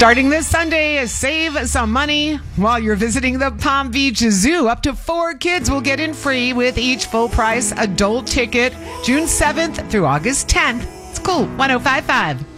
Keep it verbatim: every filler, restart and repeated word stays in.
Starting this Sunday, save some money while you're visiting the Palm Beach Zoo. Up to four kids will get in free with each full-price adult ticket June seventh through August tenth. It's cool. one oh five point five.